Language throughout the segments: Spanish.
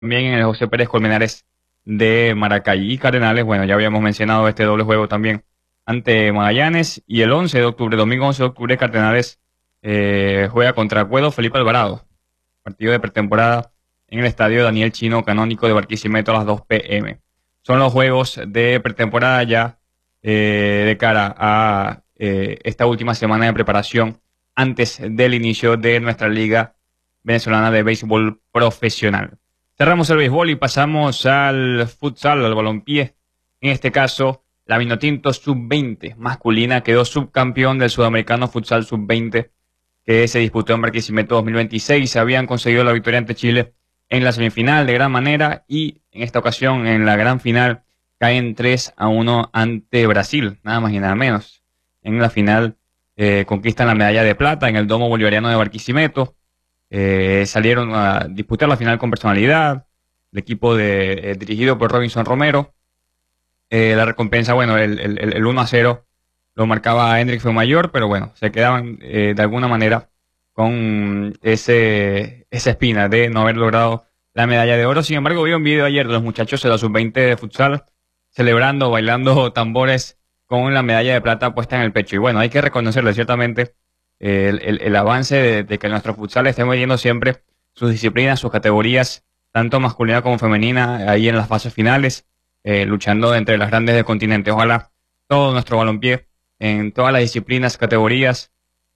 también en el José Pérez Colmenares de Maracay. Y Cardenales, bueno, ya habíamos mencionado este doble juego también ante Magallanes. Y el 11 de octubre, domingo 11 de octubre, Cardenales juega contra Cuedo Felipe Alvarado. Partido de pretemporada en el estadio Daniel Chino Canónico de Barquisimeto a las 2 p.m. Son los juegos de pretemporada ya de cara a esta última semana de preparación antes del inicio de nuestra Liga Venezolana de Béisbol Profesional. Cerramos el béisbol y pasamos al futsal, al balompié. En este caso, la Vinotinto Sub-20 masculina quedó subcampeón del Sudamericano Futsal Sub-20 que se disputó en Barquisimeto 2026. Habían conseguido la victoria ante Chile en la semifinal de gran manera y en esta ocasión en la gran final caen 3-1 ante Brasil, nada más y nada menos. En la final conquistan la medalla de plata en el Domo Bolivariano de Barquisimeto. Salieron a disputar la final con personalidad. El equipo dirigido por Robinson Romero. La recompensa, bueno, el 1-0 lo marcaba Hendrik Feumayor, pero bueno, se quedaban de alguna manera con esa espina de no haber logrado la medalla de oro. Sin embargo, vi un video ayer de los muchachos de la sub-20 de futsal celebrando, bailando tambores con la medalla de plata puesta en el pecho. Y bueno, hay que reconocerle ciertamente el avance de que nuestro futsal esté midiendo siempre sus disciplinas, sus categorías, tanto masculina como femenina, ahí en las fases finales, luchando entre las grandes del continente. Ojalá todo nuestro balompié en todas las disciplinas, categorías,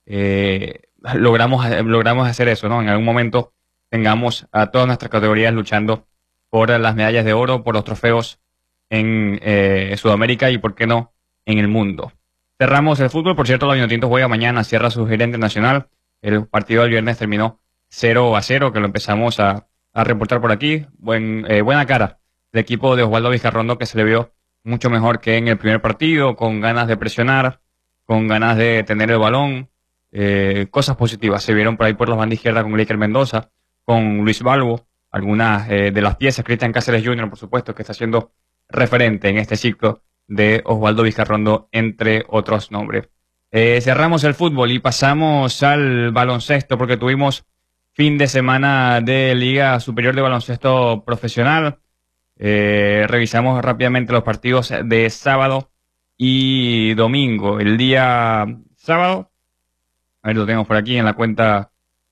logramos hacer eso, ¿no? En algún momento tengamos a todas nuestras categorías luchando por las medallas de oro, por los trofeos en Sudamérica y, por qué no, en el mundo. Cerramos el fútbol. Por cierto, la Vinotinto juega mañana, cierra su gerente nacional. El partido del viernes terminó 0-0, que lo empezamos a reportar por aquí. Buena cara del equipo de Osvaldo Vizcarrondo, que se le vio mucho mejor que en el primer partido, con ganas de presionar, con ganas de tener el balón. Cosas positivas se vieron por ahí por la banda izquierda con Gleiker Mendoza, con Luis Balbo, algunas de las piezas, Cristian Cáceres Jr., por supuesto, que está siendo referente en este ciclo de Osvaldo Vizcarrondo, entre otros nombres. Cerramos el fútbol y pasamos al baloncesto, porque tuvimos fin de semana de Liga Superior de Baloncesto Profesional. Revisamos rápidamente los partidos de sábado y domingo. El día sábado, a ver, lo tenemos por aquí en la cuenta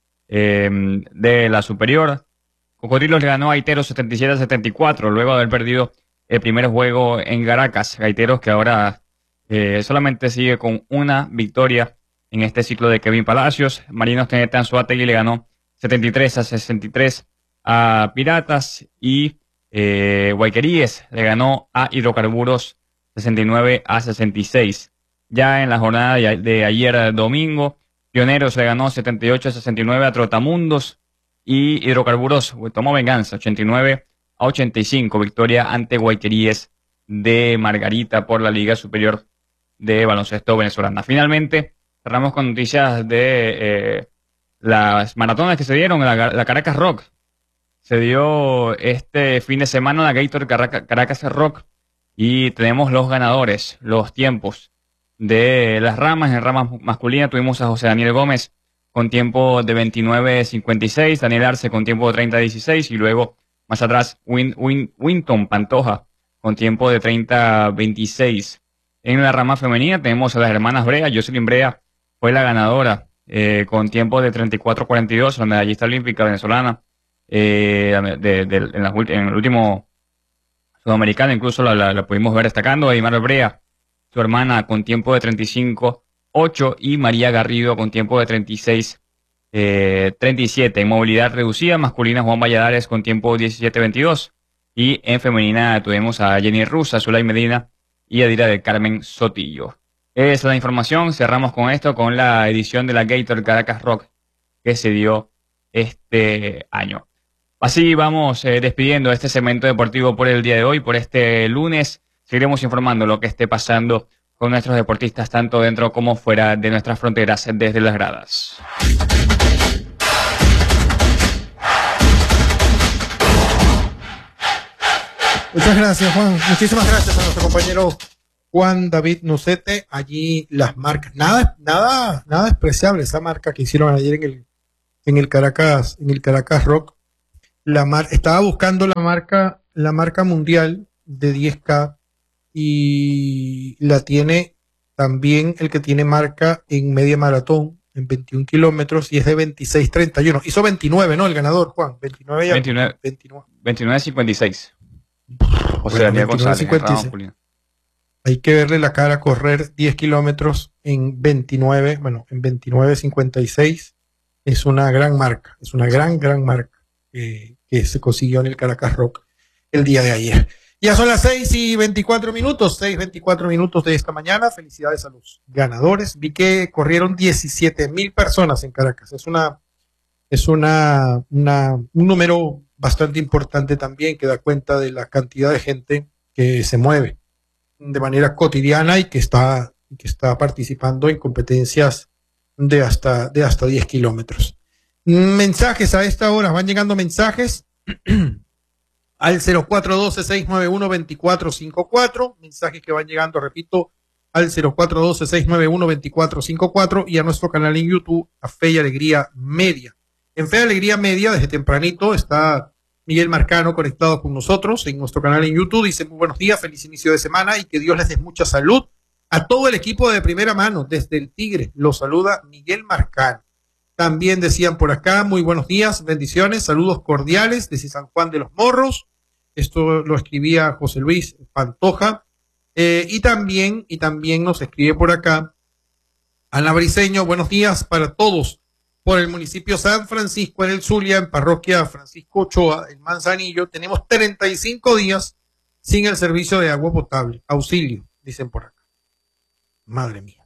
de la superior. Cocodrilos le ganó a Gaiteros 77-74, luego de haber perdido el primer juego en Caracas. Gaiteros que ahora solamente sigue con una victoria en este ciclo de Kevin Palacios. Marinos Teneta Anzoátegui le ganó 73-63 a Piratas y Guayqueríes le ganó a Hidrocarburos 69-66. Ya en la jornada de ayer domingo, Pioneros le ganó 78-69 a Trotamundos y Hidrocarburos tomó venganza 89-85, victoria ante Guayqueríes de Margarita por la Liga Superior de Baloncesto Venezolana. Finalmente, cerramos con noticias de las maratones que se dieron, la Caracas Rock. Se dio este fin de semana la Gator Caracas Rock y tenemos los ganadores, los tiempos de las ramas. En ramas masculina tuvimos a José Daniel Gómez con tiempo de 29.56, Daniel Arce con tiempo de 30.16 y luego más atrás Winton Pantoja con tiempo de 30.26. En la rama femenina tenemos a las hermanas Brea. Jocelyn Brea fue la ganadora con tiempo de 34.42, la medallista olímpica venezolana. En el último sudamericano incluso la pudimos ver destacando. Aymar Brea, su hermana, con tiempo de 35.8 y María Garrido con tiempo de 36.37. En movilidad reducida masculina, Juan Valladares con tiempo 17.22 y en femenina tuvimos a Jenny Rusa, Zulay Medina y Adira del Carmen Sotillo. Esa es la información. Cerramos con esto, con la edición de la Gator Caracas Rock que se dio este año. Así vamos despidiendo este segmento deportivo por el día de hoy, por este lunes. Seguiremos informando lo que esté pasando con nuestros deportistas, tanto dentro como fuera de nuestras fronteras, desde las gradas. Muchas gracias, Juan. Muchísimas gracias a nuestro compañero Juan David Nocete. Allí las marcas, nada despreciable esa marca que hicieron ayer en el Caracas Rock. Estaba buscando la marca mundial de 10K y la tiene también el que tiene marca en media maratón, en 21 kilómetros, y es de 26:31. Hizo 29, ¿no? El ganador, Juan. 29 y algo. 29, 29. 29:56. José Bueno, Daniel González, 29:56. Hay que verle la cara correr 10 kilómetros en 29, bueno, en 29:56. Es una gran marca, es una gran marca que se consiguió en el Caracas Rock el día de ayer. Ya son las 6:24, 6:24 de esta mañana. Felicidades a los ganadores. Vi que corrieron 17,000 personas en Caracas. Es un número bastante importante también, que da cuenta de la cantidad de gente que se mueve de manera cotidiana y que está participando en competencias de hasta 10 kilómetros. Mensajes a esta hora, van llegando mensajes al 0412-691-2454, mensajes que van llegando, repito, al 0412-691-2454 y a nuestro canal en YouTube, a Fe y Alegría Media. En Fe y Alegría Media, desde tempranito, está Miguel Marcano conectado con nosotros en nuestro canal en YouTube. Dice: muy buenos días, feliz inicio de semana y que Dios les dé mucha salud a todo el equipo de Primera Mano. Desde el Tigre lo saluda Miguel Marcano. También decían por acá: muy buenos días, bendiciones, saludos cordiales desde San Juan de los Morros. Esto lo escribía José Luis Pantoja. Y también nos escribe por acá Ana Briceño: buenos días para todos. Por el municipio San Francisco, en el Zulia, en parroquia Francisco Ochoa, en Manzanillo, tenemos 35 días sin el servicio de agua potable. Auxilio, dicen por acá. Madre mía.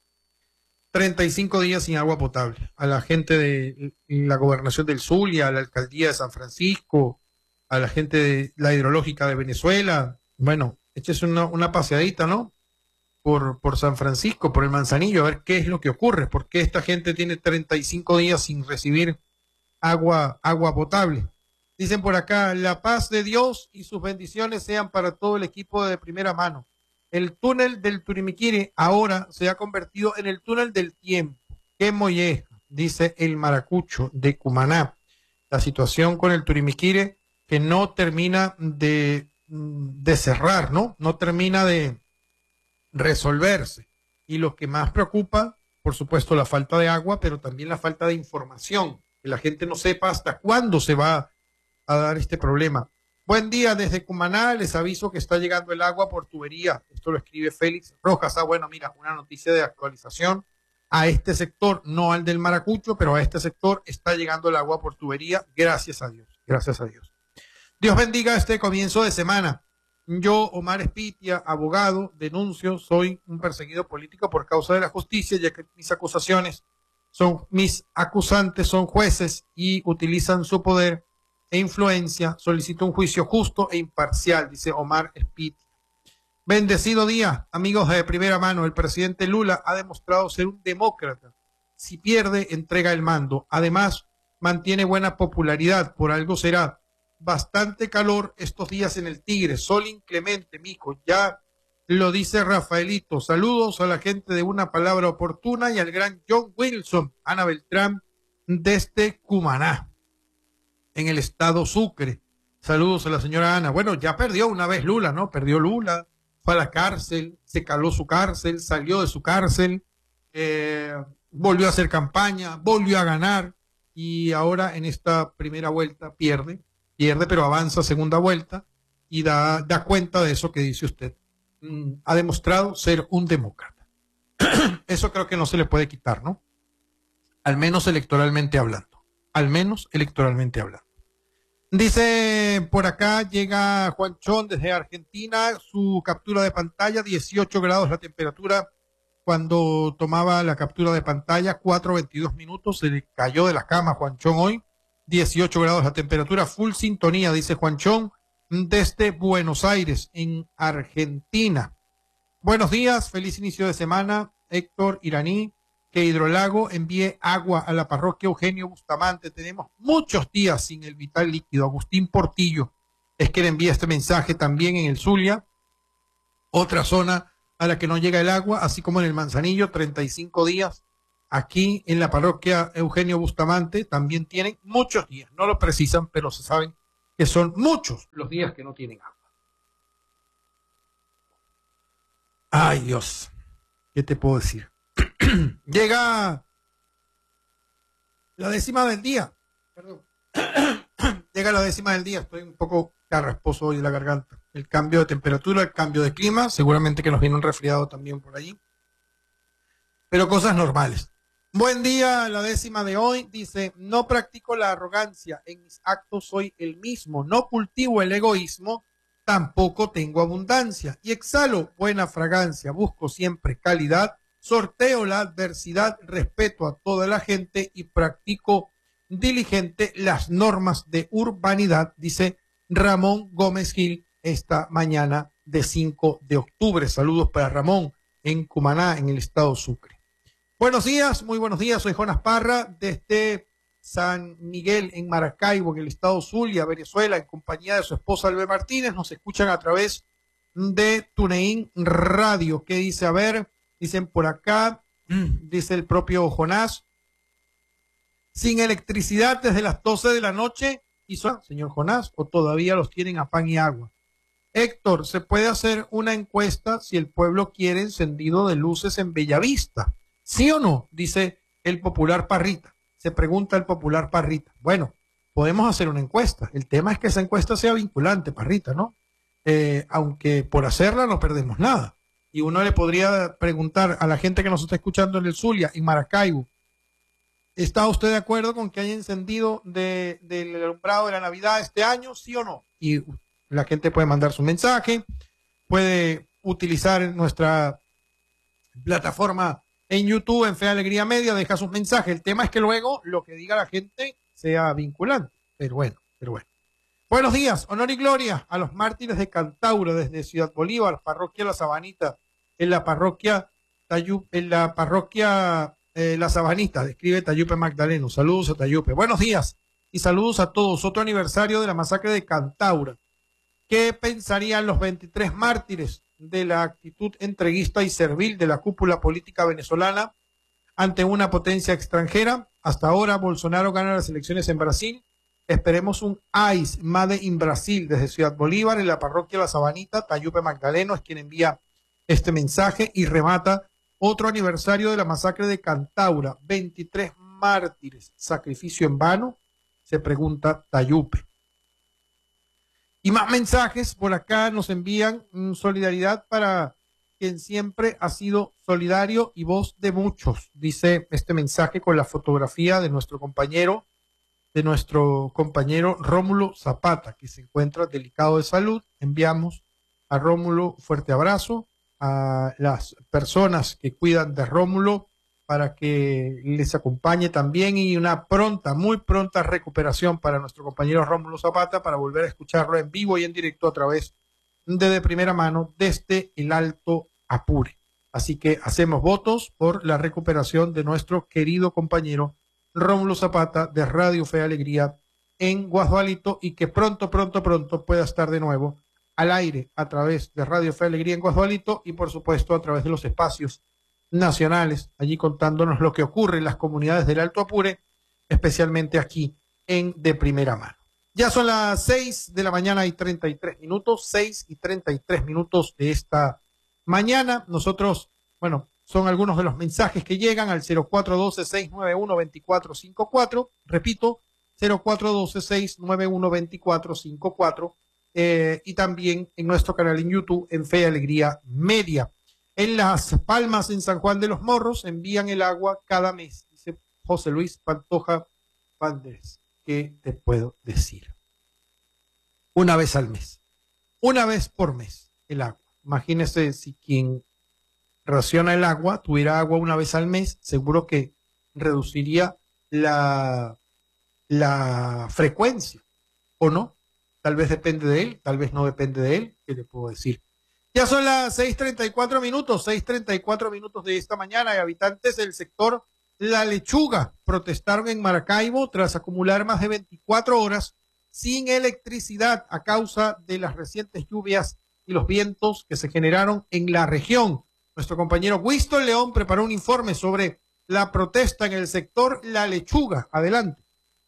35 días sin agua potable. A la gente de la gobernación del Zulia, a la alcaldía de San Francisco, a la gente de la hidrológica de Venezuela. Bueno, échese una paseadita, ¿no? Por San Francisco, por el Manzanillo, a ver qué es lo que ocurre, por qué esta gente tiene 35 días sin recibir agua potable. Dicen por acá: la paz de Dios y sus bendiciones sean para todo el equipo de Primera Mano. El túnel del Turimiquiri ahora se ha convertido en el túnel del tiempo. ¡Qué molleja!, dice el Maracucho de Cumaná. La situación con el Turimiquiri que no termina de cerrar, ¿no? No termina de resolverse. Y lo que más preocupa, por supuesto, la falta de agua, pero también la falta de información, que la gente no sepa hasta cuándo se va a dar este problema. Buen día desde Cumaná, les aviso que está llegando el agua por tubería. Esto lo escribe Félix Rojas. Bueno, mira, una noticia de actualización a este sector, no al del Maracucho, pero a este sector está llegando el agua por tubería, gracias a Dios, gracias a Dios. Dios bendiga este comienzo de semana. Yo, Omar Espitia, abogado, denuncio, soy un perseguido político por causa de la justicia, ya que mis acusantes son jueces y utilizan su poder e influencia. Solicito un juicio justo e imparcial, dice Omar Espitia. Bendecido día, amigos de Primera Mano. El presidente Lula ha demostrado ser un demócrata. Si pierde, entrega el mando. Además, mantiene buena popularidad, por algo será. Bastante calor estos días en el Tigre, sol inclemente, mijo, ya lo dice Rafaelito. Saludos a la gente de Una Palabra Oportuna y al gran John Wilson. Ana Beltrán desde Cumaná, en el estado Sucre. Saludos a la señora Ana. Bueno, ya perdió una vez Lula, ¿no? Perdió Lula, fue a la cárcel, se caló su cárcel, salió de su cárcel, volvió a hacer campaña, volvió a ganar y ahora en esta primera vuelta pierde, pero avanza segunda vuelta y da cuenta de eso que dice usted. Ha demostrado ser un demócrata. Eso creo que no se le puede quitar, ¿no? Al menos electoralmente hablando. Dice por acá, llega Juanchón desde Argentina, su captura de pantalla, 18 grados la temperatura cuando tomaba la captura de pantalla, 4:22 minutos, se le cayó de la cama Juanchón hoy. 18 grados la temperatura, full sintonía, dice Juanchón, desde Buenos Aires, en Argentina. Buenos días, feliz inicio de semana, Héctor Iraní, que Hidrolago envíe agua a la parroquia Eugenio Bustamante. Tenemos muchos días sin el vital líquido. Agustín Portillo es que le envía este mensaje también en el Zulia, otra zona a la que no llega el agua, así como en el Manzanillo, 35 días aquí en la parroquia Eugenio Bustamante también tienen muchos días. No lo precisan, pero se saben que son muchos los días que no tienen agua. Ay, Dios, ¿qué te puedo decir? Llega la décima del día. Perdón. Llega la décima del día. Estoy un poco carrasposo hoy de la garganta. El cambio de temperatura, el cambio de clima, seguramente que nos viene un resfriado también por allí. Pero cosas normales. Buen día, la décima de hoy. Dice, no practico la arrogancia. En mis actos soy el mismo. No cultivo el egoísmo. Tampoco tengo abundancia. Y exhalo buena fragancia. Busco siempre calidad. Sorteo la adversidad. Respeto a toda la gente y practico diligente las normas de urbanidad, dice Ramón Gómez Gil esta mañana de 5 de octubre. Saludos para Ramón en Cumaná, en el estado Sucre. Buenos días, muy buenos días. Soy Jonas Parra desde San Miguel en Maracaibo, en el estado Zulia, Venezuela, en compañía de su esposa Albe Martínez. Nos escuchan a través de TuneIn Radio. ¿Qué dice? A ver, dicen por acá, dice el propio Jonás. Sin electricidad desde las 12 de la noche, señor Jonás, o todavía los tienen a pan y agua. Héctor, ¿se puede hacer una encuesta si el pueblo quiere encendido de luces en Bellavista? ¿Sí o no? Dice el popular Parrita. Se pregunta el popular Parrita. Bueno, podemos hacer una encuesta. El tema es que esa encuesta sea vinculante, Parrita, ¿no? Aunque por hacerla no perdemos nada. Y uno le podría preguntar a la gente que nos está escuchando en el Zulia, en Maracaibo, ¿está usted de acuerdo con que haya encendido del alumbrado de la Navidad este año? ¿Sí o no? Y la gente puede mandar su mensaje, puede utilizar nuestra plataforma en YouTube, en Fe Alegría Media, deja sus mensajes. El tema es que luego lo que diga la gente sea vinculante. Pero bueno. Buenos días, honor y gloria a los mártires de Cantaura desde Ciudad Bolívar, parroquia La Sabanita, en la parroquia La Sabanita, describe Tayupe Magdaleno. Saludos a Tayupe. Buenos días y saludos a todos. Otro aniversario de la masacre de Cantaura. ¿Qué pensarían los 23 mártires de la actitud entreguista y servil de la cúpula política venezolana ante una potencia extranjera? Hasta ahora Bolsonaro gana las elecciones en Brasil. Esperemos un ICE Made in Brasil desde Ciudad Bolívar, en la parroquia La Sabanita. Tayupe Magdaleno es quien envía este mensaje y remata. Otro aniversario de la masacre de Cantaura, 23 mártires, sacrificio en vano, se pregunta Tayupe. Y más mensajes por acá nos envían solidaridad para quien siempre ha sido solidario y voz de muchos, dice este mensaje con la fotografía de nuestro compañero Rómulo Zapata, que se encuentra delicado de salud. Enviamos a Rómulo fuerte abrazo, a las personas que cuidan de Rómulo para que les acompañe también, y una muy pronta recuperación para nuestro compañero Rómulo Zapata, para volver a escucharlo en vivo y en directo a través de primera mano desde el Alto Apure. Así que hacemos votos por la recuperación de nuestro querido compañero Rómulo Zapata de Radio Fe Alegría en Guasdualito, y que pronto pueda estar de nuevo al aire a través de Radio Fe Alegría en Guasdualito, y por supuesto a través de los espacios nacionales, allí contándonos lo que ocurre en las comunidades del Alto Apure, especialmente aquí en De Primera Mano. Ya son las 6 de la mañana y 33 minutos, 6 y 33 minutos de esta mañana. Nosotros, son algunos de los mensajes que llegan al 0412-691-2454. Repito, 0412-691-2454. Y también en nuestro canal en YouTube, en Fe y Alegría Media. En Las Palmas, en San Juan de los Morros, envían el agua cada mes, dice José Luis Pantoja Valdés. ¿Qué te puedo decir? Una vez al mes, una vez por mes, el agua. Imagínese si quien raciona el agua tuviera agua una vez al mes, seguro que reduciría la frecuencia, ¿o no? Tal vez depende de él, tal vez no depende de él. ¿Qué le puedo decir? Ya son las 6:34 minutos, 6:34 minutos de esta mañana, y habitantes del sector La Lechuga protestaron en Maracaibo tras acumular más de 24 horas sin electricidad a causa de las recientes lluvias y los vientos que se generaron en la región. Nuestro compañero Winston León preparó un informe sobre la protesta en el sector La Lechuga. Adelante.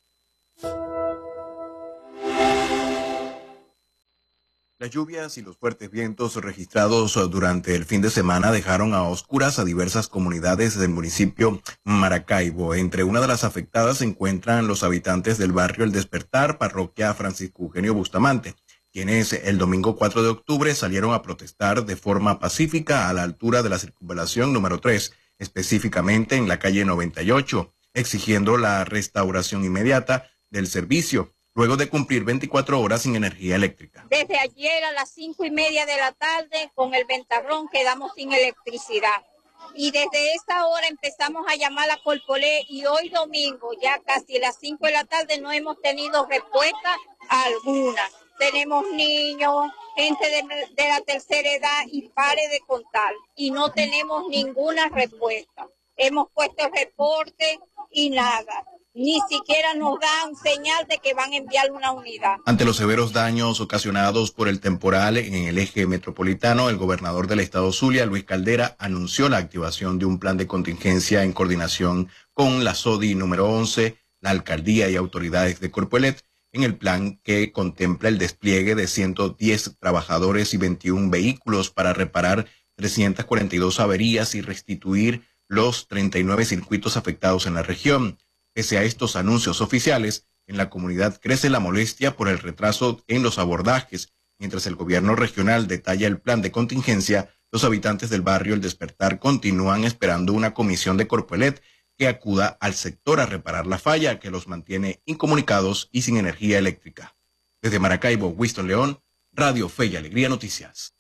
Las lluvias y los fuertes vientos registrados durante el fin de semana dejaron a oscuras a diversas comunidades del municipio Maracaibo. Entre una de las afectadas se encuentran los habitantes del barrio El Despertar, parroquia Francisco Eugenio Bustamante, quienes el domingo 4 de octubre salieron a protestar de forma pacífica a la altura de la circunvalación número 3, específicamente en la calle 98, exigiendo la restauración inmediata del servicio, luego de cumplir 24 horas sin energía eléctrica. Desde ayer a las 5:30 de la tarde, con el ventarrón, quedamos sin electricidad. Y desde esa hora empezamos a llamar a Corpolé y hoy domingo, ya casi a las 5 de la tarde, no hemos tenido respuesta alguna. Tenemos niños, gente de la tercera edad y pare de contar. Y no tenemos ninguna respuesta. Hemos puesto reporte y nada. Ni siquiera nos dan señal de que van a enviar una unidad. Ante los severos daños ocasionados por el temporal en el eje metropolitano, el gobernador del estado Zulia, Luis Caldera, anunció la activación de un plan de contingencia en coordinación con la SODI número 11, la alcaldía y autoridades de Corpoelec, en el plan que contempla el despliegue de 110 trabajadores y 21 vehículos para reparar 342 averías y restituir los 39 circuitos afectados en la región. Pese a estos anuncios oficiales, en la comunidad crece la molestia por el retraso en los abordajes. Mientras el gobierno regional detalla el plan de contingencia, los habitantes del barrio El Despertar continúan esperando una comisión de Corpoelec que acuda al sector a reparar la falla que los mantiene incomunicados y sin energía eléctrica. Desde Maracaibo, Winston León, Radio Fe y Alegría Noticias.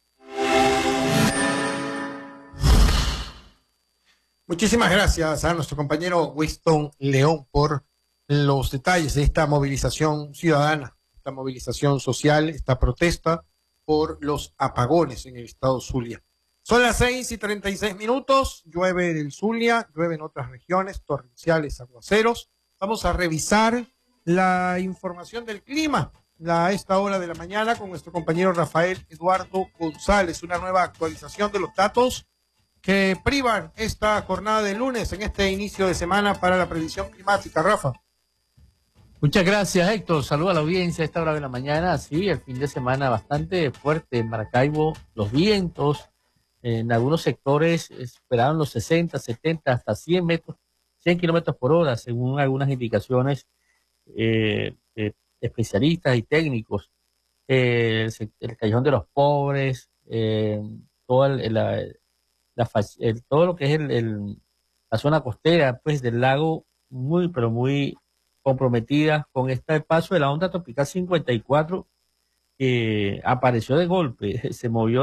Muchísimas gracias a nuestro compañero Winston León por los detalles de esta movilización ciudadana, esta movilización social, esta protesta por los apagones en el estado Zulia. Son las 6:36, llueve en el Zulia, llueve en otras regiones, torrenciales aguaceros. Vamos a revisar la información del clima a esta hora de la mañana con nuestro compañero Rafael Eduardo González, una nueva actualización de los datos que privan esta jornada de lunes en este inicio de semana para la predicción climática. Rafa. Muchas gracias, Héctor. Saludos a la audiencia a esta hora de la mañana. Sí, el fin de semana bastante fuerte en Maracaibo. Los vientos en algunos sectores superaron los 60, 70, hasta 100 kilómetros por hora, según algunas indicaciones especialistas y técnicos. El Callejón de los Pobres, todo todo lo que es la zona costera pues del lago, muy pero muy comprometida con este paso de la onda tropical 54, que apareció de golpe, se movió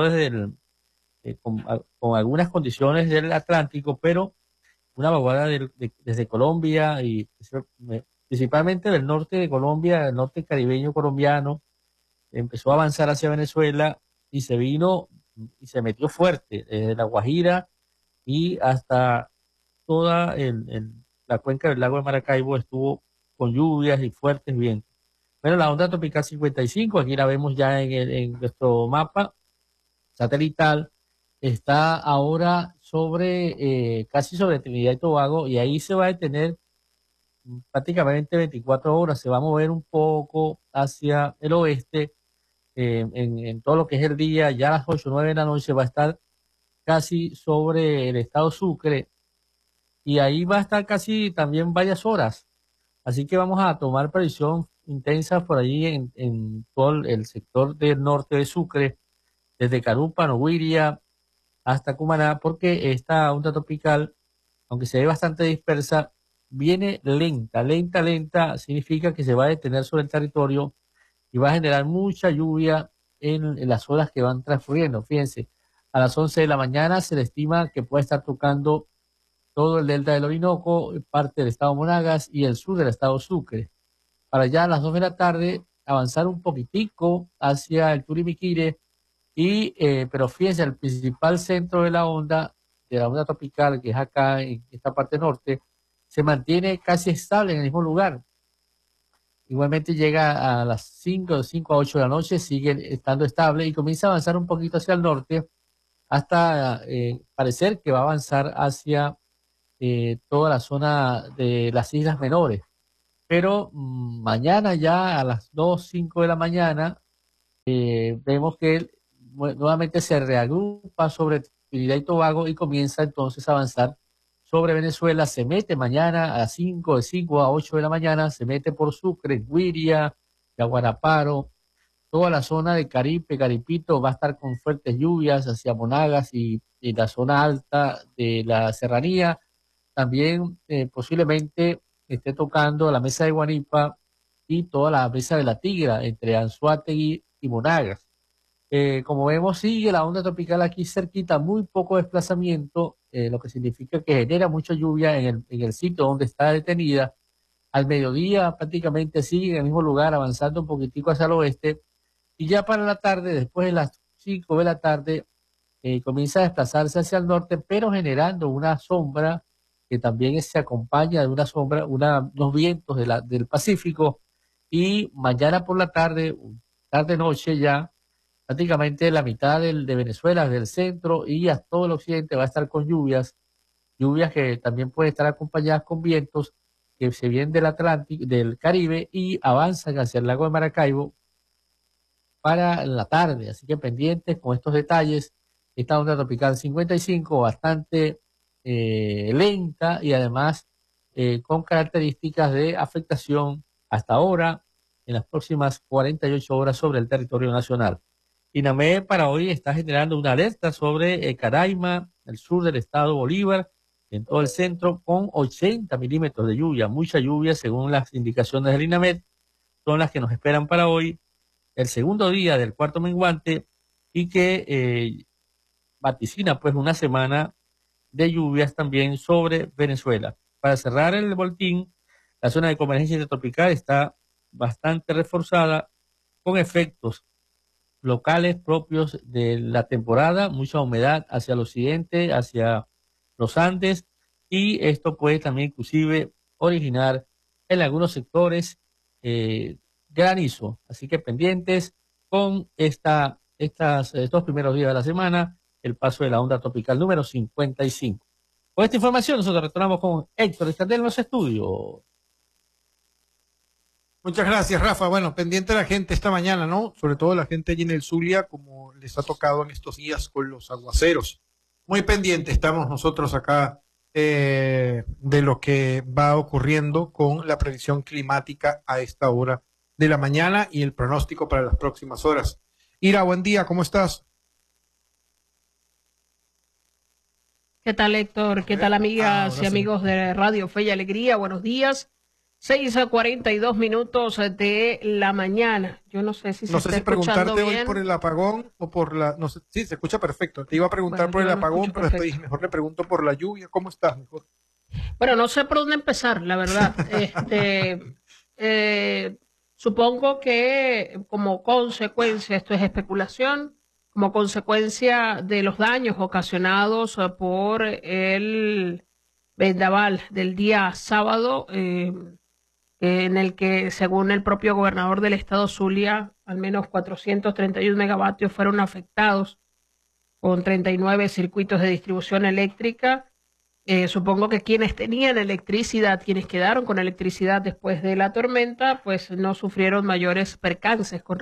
con algunas condiciones del Atlántico, pero una vaguada desde Colombia y principalmente del norte de Colombia, del norte caribeño colombiano, empezó a avanzar hacia Venezuela y se vino y se metió fuerte desde La Guajira y hasta toda la cuenca del lago de Maracaibo estuvo con lluvias y fuertes vientos. Bueno, la onda tropical 55, aquí la vemos ya en nuestro mapa satelital, está ahora casi sobre Trinidad y Tobago, y ahí se va a detener prácticamente 24 horas, se va a mover un poco hacia el oeste, en todo lo que es el día, ya a las 8 o 9 de la noche va a estar casi sobre el estado Sucre, y ahí va a estar casi también varias horas. Así que vamos a tomar previsión intensa por allí en todo el sector del norte de Sucre, desde Carúpano, Noguiria hasta Cumaná, porque esta onda tropical, aunque se ve bastante dispersa, viene lenta, significa que se va a detener sobre el territorio y va a generar mucha lluvia en las horas que van transcurriendo. Fíjense, a las 11 de la mañana se le estima que puede estar tocando todo el delta del Orinoco, parte del estado Monagas y el sur del estado Sucre. Para allá a las 2 de la tarde avanzar un poquitico hacia el Turimiquire, pero fíjense, el principal centro de la onda tropical, que es acá en esta parte norte, se mantiene casi estable en el mismo lugar. Igualmente llega a las 5 a 8 de la noche, sigue estando estable y comienza a avanzar un poquito hacia el norte hasta parecer que va a avanzar hacia toda la zona de las islas menores. Pero mañana ya a las 2, 5 de la mañana vemos que nuevamente se reagrupa sobre Trinidad y Tobago y comienza entonces a avanzar sobre Venezuela. Se mete mañana a las 5, de 5 a 8 de la mañana, se mete por Sucre, Guiria, Yaguaraparo, toda la zona de Caripe, Caripito va a estar con fuertes lluvias hacia Monagas y la zona alta de la serranía. También posiblemente esté tocando la mesa de Guanipa y toda la mesa de la Tigra entre Anzoátegui y Monagas. Como vemos, sigue la onda tropical aquí cerquita, muy poco desplazamiento, lo que significa que genera mucha lluvia en el sitio donde está detenida. Al mediodía prácticamente sigue en el mismo lugar, avanzando un poquitico hacia el oeste. Y ya para la tarde, después de las 5 de la tarde, comienza a desplazarse hacia el norte, pero generando una sombra que también se acompaña de una sombra, unos vientos del Pacífico. Y mañana por la tarde, tarde-noche ya, prácticamente la mitad de Venezuela, del centro y a todo el occidente va a estar con lluvias que también pueden estar acompañadas con vientos que se vienen del Atlántico, del Caribe y avanzan hacia el lago de Maracaibo para la tarde. Así que pendientes con estos detalles. Esta onda tropical 55 bastante lenta y además con características de afectación hasta ahora en las próximas 48 horas sobre el territorio nacional. INAME para hoy está generando una alerta sobre Caraima, el sur del estado Bolívar, en todo el centro, con 80 milímetros de lluvia, mucha lluvia según las indicaciones del INAMED, son las que nos esperan para hoy, el segundo día del cuarto menguante, y que vaticina pues una semana de lluvias también sobre Venezuela. Para cerrar el boletín, la zona de convergencia intertropical está bastante reforzada con efectos locales propios de la temporada, mucha humedad hacia el occidente, hacia los Andes, y esto puede también inclusive originar en algunos sectores granizo. Así que pendientes con estos primeros días de la semana, el paso de la onda tropical número 55. Con esta información nosotros retornamos con Héctor Escandel en los estudios. Muchas gracias, Rafa. Bueno, pendiente la gente esta mañana, ¿no? Sobre todo la gente allí en el Zulia, como les ha tocado en estos días con los aguaceros. Muy pendiente estamos nosotros acá de lo que va ocurriendo con la previsión climática a esta hora de la mañana y el pronóstico para las próximas horas. Ira, buen día, ¿cómo estás? ¿Qué tal, Héctor? ¿Qué tal, amigas y amigos de Radio Fe y Alegría? Buenos días. 6:42 de la mañana. Yo no sé si se está escuchando bien. Hoy por el apagón o por la... No sé, sí, se escucha perfecto. Te iba a preguntar por el apagón, pero después dije, mejor le pregunto por la lluvia. ¿Cómo estás? Mejor. Bueno, no sé por dónde empezar, la verdad. Supongo que como consecuencia, esto es especulación, como consecuencia de los daños ocasionados por el vendaval del día sábado, en el que, según el propio gobernador del estado Zulia, al menos 431 megavatios fueron afectados con 39 circuitos de distribución eléctrica. Supongo que quienes tenían electricidad, quienes quedaron con electricidad después de la tormenta, pues no sufrieron mayores percances con